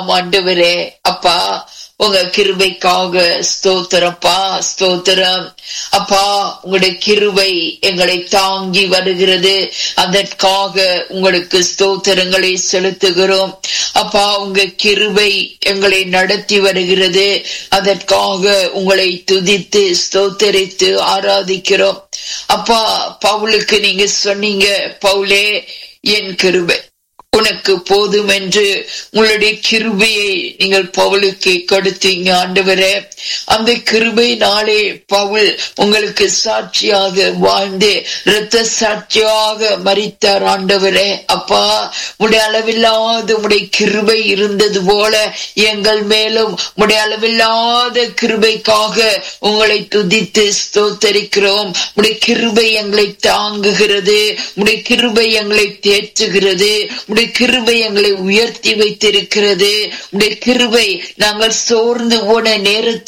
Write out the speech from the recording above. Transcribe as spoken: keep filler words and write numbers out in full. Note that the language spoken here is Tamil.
துதிக்கிறோம் ஆண்டவரே. அப்பா உங்க கிருபைக்காக ஸ்தோத்திரப்பா, ஸ்தோத்திரம் அப்பா. உங்களுடைய கிருபை எங்களை தாங்கி வருகிறது, அதற்காக உங்களுக்கு ஸ்தோத்திரங்களை செலுத்துகிறோம் அப்பா. உங்க கிருபை எங்களை நடத்தி வருகிறது, அதற்காக உங்களை துதித்து ஸ்தோத்தரித்து ஆராதிக்கிறோம் அப்பா. பவுலுக்கு நீங்க சொன்னீங்க, பவுலே என் கிருபை உனக்கு போதும் என்று உங்களுடைய கிருபையை நீங்கள் பவுலுக்கு கொடுத்தீங்க ஆண்டவரே. அந்த கிருபை நாளே பவுல் உங்களுக்கு சாட்சியாக வாழ்ந்து இரத்த சாட்சியாக மரித்தார் ஆண்டவரே. அப்பா உடைய அளவில்லாத உடைய கிருபை இருந்தது போல எங்கள் மேலும் உடைய அளவில்லாத கிருபைக்காக உங்களை துதித்து ஸ்தோத்தரிக்கிறோம். உடைய கிருபை எங்களை தாங்குகிறது, உடைய கிருபை எங்களை தேற்றுகிறது, கிருபை எங்களை உயர்த்தி வைத்திருக்கிறது. உடைய கிருபை நாங்கள் சோர்ந்து போன நேரத்தில்